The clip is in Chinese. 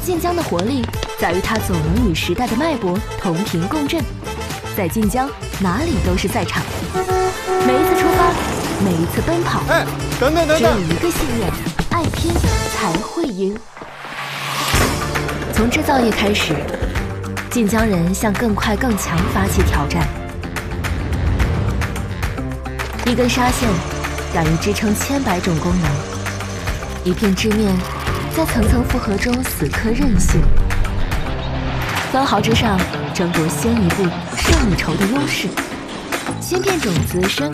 晋江的活力在于它总能与时代的脉搏同频共振，在晋江哪里都是赛场。每一次出发，每一次奔跑， 等等， 只有一个信念：爱拼才会赢。从制造业开始，晋江人向更快更强发起挑战。一根纱线敢于支撑千百种功能，一片织面在层层复合中死磕韧性，分毫之上争夺先一步胜一筹的优势。芯片种子深